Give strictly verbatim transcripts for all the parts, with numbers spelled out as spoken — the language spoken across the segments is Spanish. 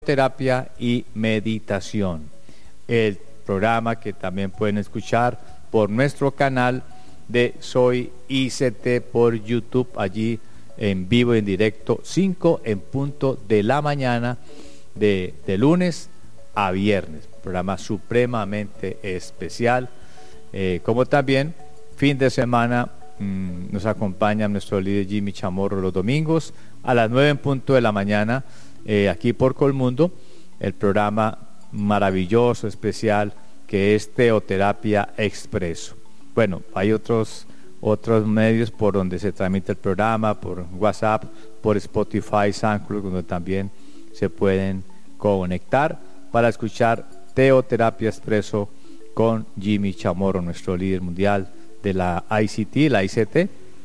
Terapia y meditación, el programa que también pueden escuchar por nuestro canal de Soy I C T por YouTube, allí en vivo, en directo, cinco en punto de la mañana, de, de lunes a viernes, programa supremamente especial, eh, como también fin de semana mmm, nos acompaña nuestro líder Jimmy Chamorro los domingos a las nueve en punto de la mañana, Eh, aquí por Colmundo, el programa maravilloso, especial, que es Teoterapia Expreso. Bueno, hay otros, otros medios por donde se transmite el programa, por WhatsApp, por Spotify, SoundCloud, donde también se pueden conectar para escuchar Teoterapia Expreso con Jimmy Chamorro, nuestro líder mundial de la I C T, la I C T,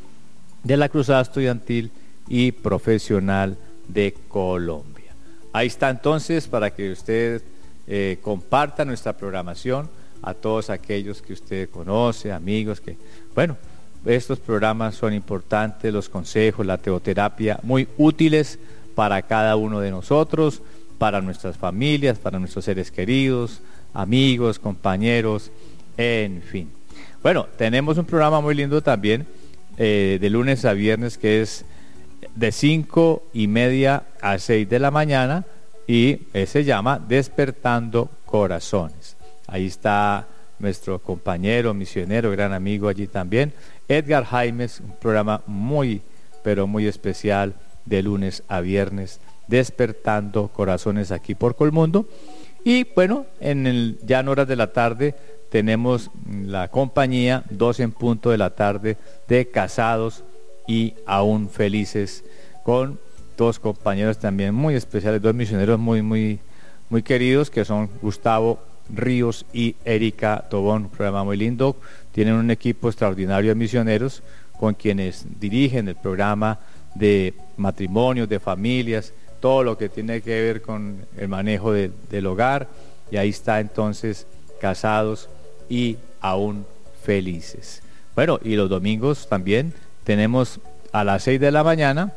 de la Cruzada Estudiantil y Profesional de Colombia. Ahí está entonces para que usted eh, comparta nuestra programación a todos aquellos que usted conoce, amigos, que bueno, estos programas son importantes, los consejos, la teoterapia, muy útiles para cada uno de nosotros, para nuestras familias, para nuestros seres queridos, amigos, compañeros, en fin. Bueno, tenemos un programa muy lindo también, eh, de lunes a viernes, que es de cinco y media a seis de la mañana, y eh, se llama Despertando Corazones. Ahí está nuestro compañero, misionero, gran amigo allí también, Edgar Jaimes, un programa muy, pero muy especial de lunes a viernes, Despertando Corazones aquí por Colmundo. Y bueno, en el, ya en horas de la tarde tenemos la compañía, dos en punto de la tarde, de Casados y Aún Felices, con dos compañeros también muy especiales, dos misioneros muy muy muy queridos, que son Gustavo Ríos y Erika Tobón. Un programa muy lindo, tienen un equipo extraordinario de misioneros con quienes dirigen el programa de matrimonios, de familias, todo lo que tiene que ver con el manejo de, del hogar, y ahí está entonces Casados y Aún Felices. Bueno, y los domingos también tenemos a las seis de la mañana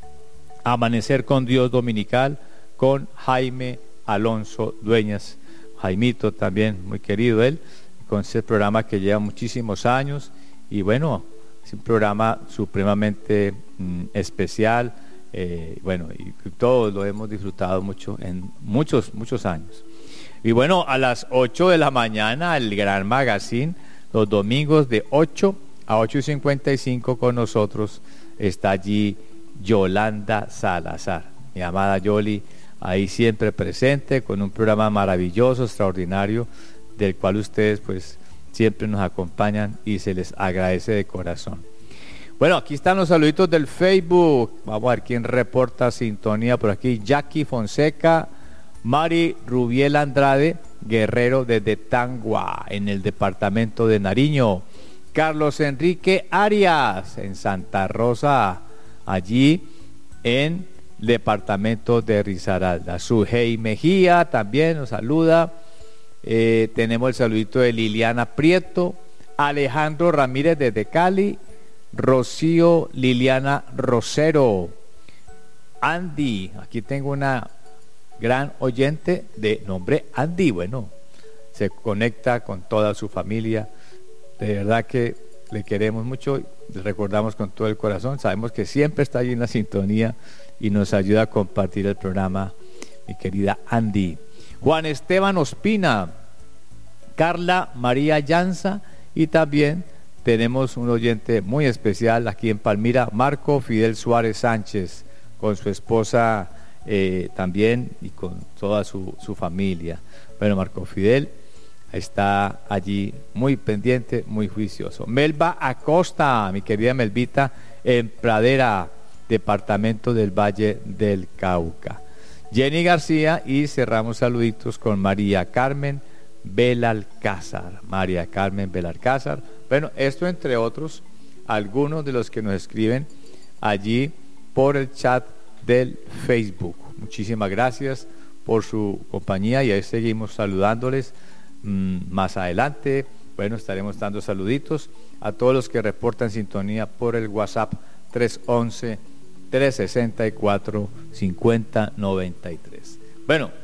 Amanecer con Dios Dominical con Jaime Alonso Dueñas. Jaimito también, muy querido él, con ese programa que lleva muchísimos años, y bueno, es un programa supremamente mm, especial, eh, bueno, y todos lo hemos disfrutado mucho en muchos, muchos años. Y bueno, a las ocho de la mañana el Gran Magazine, los domingos de ocho a ocho y cincuenta y cinco con nosotros está allí Yolanda Salazar, mi amada Yoli, ahí siempre presente con un programa maravilloso, extraordinario, del cual ustedes pues siempre nos acompañan y se les agradece de corazón. Bueno, aquí están los saluditos del Facebook. Vamos a ver quién reporta sintonía por aquí. Jackie Fonseca, Mari Rubiel Andrade Guerrero desde Tangua, en el departamento de Nariño. Carlos Enrique Arias en Santa Rosa, allí en el departamento de Risaralda. Sujei Mejía también nos saluda. Eh, tenemos el saludito de Liliana Prieto, Alejandro Ramírez desde Cali, Rocío Liliana Rosero, Andy, aquí tengo una gran oyente de nombre Andy, bueno, se conecta con toda su familia. De verdad que le queremos mucho, le recordamos con todo el corazón, sabemos que siempre está allí en la sintonía y nos ayuda a compartir el programa, mi querida Andy. Juan Esteban Ospina, Carla María Llanza, y también tenemos un oyente muy especial aquí en Palmira, Marco Fidel Suárez Sánchez, con su esposa eh, también y con toda su, su familia. Bueno, Marco Fidel está allí muy pendiente, muy juicioso. Melba Acosta, mi querida Melvita, en Pradera, departamento del Valle del Cauca. Jenny García, y cerramos saluditos con María Carmen Belalcázar. María Carmen Belalcázar. Bueno, esto entre otros, algunos de los que nos escriben allí por el chat del Facebook. Muchísimas gracias por su compañía, y ahí seguimos saludándoles. Más adelante, bueno, estaremos dando saluditos a todos los que reportan sintonía por el WhatsApp tres once, tres sesenta y cuatro, cincuenta noventa y tres. Bueno,